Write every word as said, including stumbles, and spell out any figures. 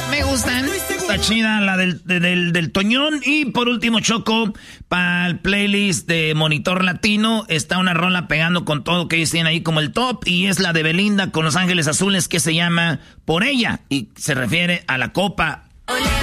Me gustan. Está chida la del, del, del Toñón. Y por último, Choco, para el playlist de Monitor Latino, está una rola pegando con todo que ellos tienen ahí como el top. Y es la de Belinda con Los Ángeles Azules, que se llama Por Ella. Y se refiere a la Copa. Olé.